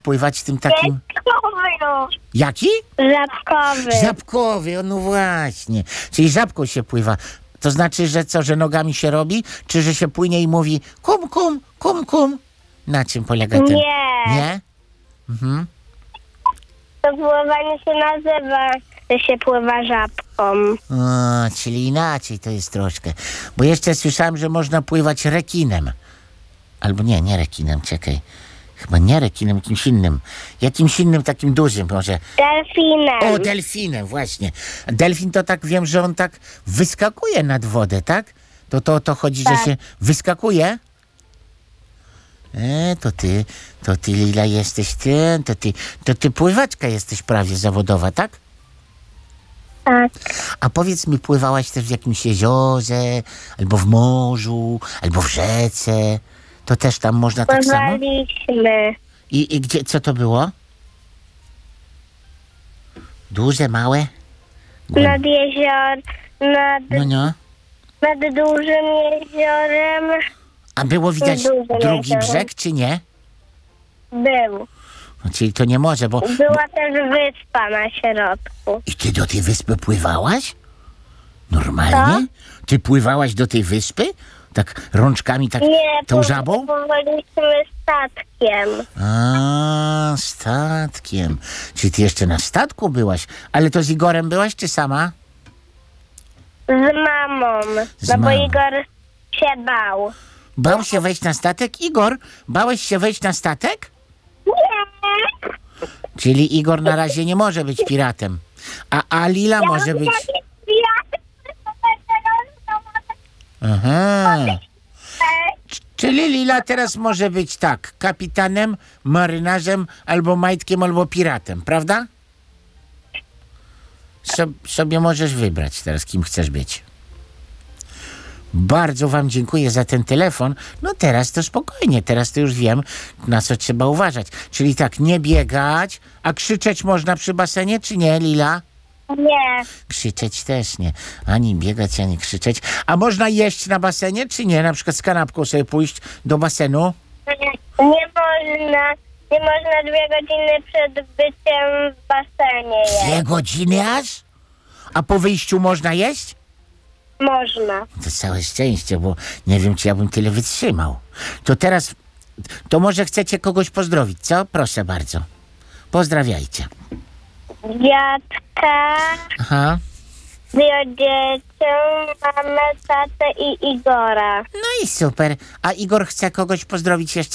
pływać tym takim... Żabkowy. Jaki? Żabkowy. Żabkowy, no właśnie. Czyli żabką się pływa. To znaczy, że co, że nogami się robi? Czy że się płynie i mówi kum, kum, kum, kum? Na czym polega ten... Nie. Nie? Mhm. To pływanie się nazywa, że się pływa żabką. O, czyli inaczej to jest troszkę. Bo jeszcze słyszałem, że można pływać rekinem. Albo nie rekinem, czekaj. Chyba nie rekinem, jakimś innym. Jakimś innym takim dużym może. Delfinem. O, delfinem, właśnie. Delfin to tak wiem, że on tak wyskakuje nad wodę, tak? To chodzi, że się wyskakuje? To ty Lila jesteś to ty pływaczka jesteś prawie zawodowa, tak? Tak. A powiedz mi, pływałaś też w jakimś jeziorze, albo w morzu, albo w rzece? To też tam można tak samo? Pływaliśmy. I gdzie, co to było? Duże, małe? Nad No. nad dużym jeziorem A było widać Duże drugi jezioro. brzeg, czy nie? był. No, czyli to nie może, bo... Była też wyspa na środku. I ty do tej wyspy pływałaś? Normalnie? Ty pływałaś do tej wyspy? Tak rączkami, tak Nie, tą żabą? pływaliśmy statkiem. A, statkiem. Czyli ty jeszcze na statku byłaś? Ale to z Igorem byłaś, czy sama? Z mamą. Z No bo mamą. Igor się bał. Bał się wejść na statek? Igor, bałeś się wejść na statek? Nie. Czyli Igor na razie nie może być piratem. A Lila może być... Aha. Czyli Lila teraz może być tak, kapitanem, marynarzem, albo majtkiem, albo piratem, prawda? Sobie możesz wybrać teraz, kim chcesz być. Bardzo wam dziękuję za ten telefon. No teraz to spokojnie, teraz to już wiem, na co trzeba uważać. Czyli tak, nie biegać, a krzyczeć można przy basenie, czy nie, Lila? Nie. Krzyczeć też nie. Ani biegać, ani krzyczeć. A można jeść na basenie, czy nie? Na przykład z kanapką sobie pójść do basenu? Nie można. Nie można 2 godziny przed byciem w basenie jeść. 2 godziny aż? A po wyjściu można jeść? Można. To całe szczęście, bo nie wiem, czy ja bym tyle wytrzymał. To teraz, to może chcecie kogoś pozdrowić, co? Proszę bardzo. Pozdrawiajcie. Dziadka, Aha. 2 dzieci, mamę, tatę i Igora. No i super. A Igor chce kogoś pozdrowić jeszcze?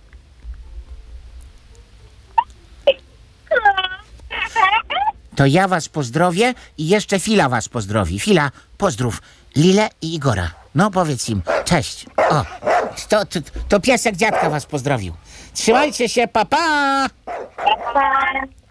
To ja was pozdrowię i jeszcze Fila was pozdrowi. Fila, pozdrów Lilę i Igora. No powiedz im, cześć. O, to piesek dziadka was pozdrowił. Trzymajcie się, pa, pa! Pa.